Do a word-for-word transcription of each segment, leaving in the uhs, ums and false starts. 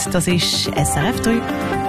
Das ist S R F drei.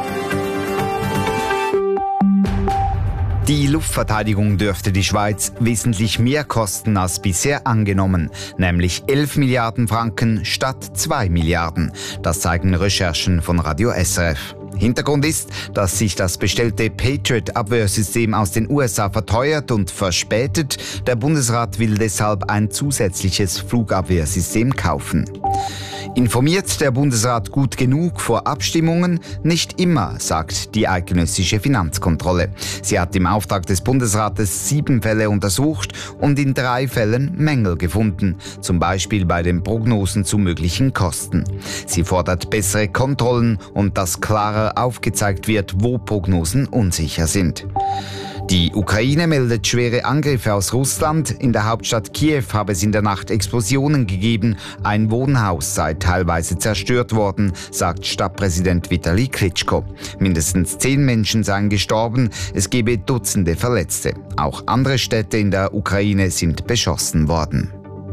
Die Luftverteidigung dürfte die Schweiz wesentlich mehr kosten als bisher angenommen, nämlich elf Milliarden Franken statt zwei Milliarden. Das zeigen Recherchen von Radio S R F. Hintergrund ist, dass sich das bestellte Patriot-Abwehrsystem aus den U S A verteuert und verspätet. Der Bundesrat will deshalb ein zusätzliches Flugabwehrsystem kaufen. Informiert der Bundesrat gut genug vor Abstimmungen? Nicht immer, sagt die eidgenössische Finanzkontrolle. Sie hat im Auftrag des Bundesrates sieben Fälle untersucht und in drei Fällen Mängel gefunden, zum Beispiel bei den Prognosen zu möglichen Kosten. Sie fordert bessere Kontrollen und dass klarer aufgezeigt wird, wo Prognosen unsicher sind. Die Ukraine meldet schwere Angriffe aus Russland. In der Hauptstadt Kiew habe es in der Nacht Explosionen gegeben. Ein Wohnhaus sei teilweise zerstört worden, sagt Stadtpräsident Vitali Klitschko. Mindestens zehn Menschen seien gestorben. Es gebe Dutzende Verletzte. Auch andere Städte in der Ukraine sind beschossen worden.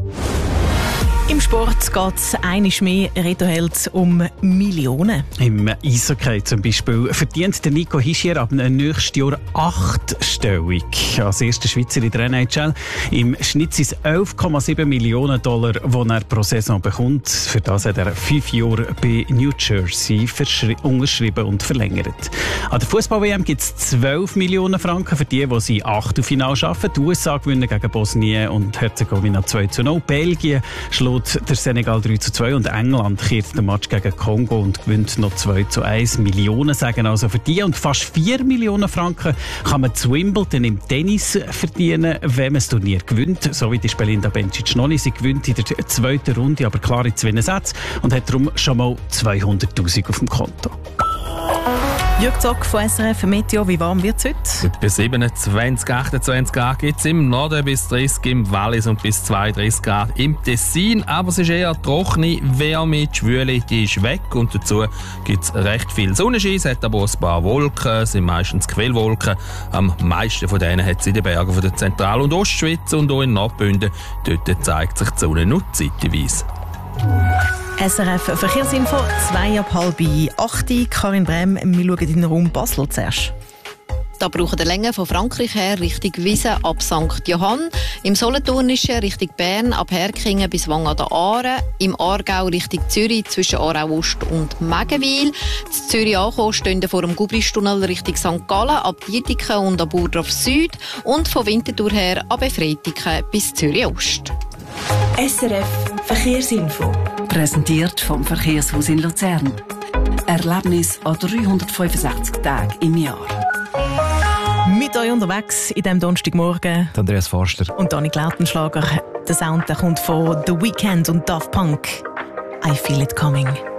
Im Sport geht es einmal mehr, Reto Held, um Millionen. Im Eishockey zum Beispiel verdient der Nico Hischier ab nächstes Jahr achtstellig. Als erster Schweizer in der N H L. Im Schnitt sind es elf Komma sieben Millionen Dollar, die er pro Saison bekommt. Für das hat er fünf Jahre bei New Jersey unterschrieben und verlängert. An der Fußball-W M gibt es zwölf Millionen Franken für die, die sie Achtelfinale schaffen. Die U S A gewinnen gegen Bosnien und Herzegowina zwei zu null. Belgien schlägt der Senegal drei zu zwei und England kehrt den Match gegen Kongo und gewinnt noch zwei zu eins. Millionen sagen also für die und fast vier Millionen Franken kann man zu Wimbledon im Tennis verdienen, wenn man das Turnier gewinnt. So wie die Belinda Bencic noch nicht. Sie gewinnt in der zweiten Runde, aber klar in zwei Sätzen und hat darum schon mal zweihunderttausend auf dem Konto. Jürg Zock von S R F Meteo, wie warm wird es heute? Etwa siebenundzwanzig, achtundzwanzig Grad gibt es im Norden, bis dreißig im Wallis und bis zweiunddreißig Grad im Tessin. Aber es ist eher trockene Wärme, die Schwüle die ist weg und dazu gibt es recht viel Sonnenschein. Es hat aber auch ein paar Wolken, es sind meistens Quellwolken. Am meisten von denen hat es in den Bergen von der Zentral- und Ostschweiz und auch in Nordbünden. Dort zeigt sich die Sonne nur zeitweise. S R F Verkehrsinfo, zwei ab halb acht. Karin Brem, wir schauen in den Raum Basel zuerst. Da brauchen der Länge von Frankreich her Richtung Wiesen ab Sankt Johann, im Solothurnischen Richtung Bern ab Herkingen bis Wang an der Aare, im Aargau Richtung Zürich zwischen Aarau-Ost und Megenwil. In Zürich angekommen stehen vor dem Gubristunnel Richtung Sankt Gallen ab Dietiken und ab Burdorf Süd und von Winterthur her ab Efretiken bis Zürich-Ost. S R F Verkehrsinfo. Präsentiert vom Verkehrshaus in Luzern. Erlebnis an dreihundertfünfundsechzig Tagen im Jahr. Mit euch unterwegs in diesem Donnerstagmorgen. Andreas Forster. Und Dani Klautenschlager. Der Sound der kommt von The Weeknd und Daft Punk. I Feel It Coming.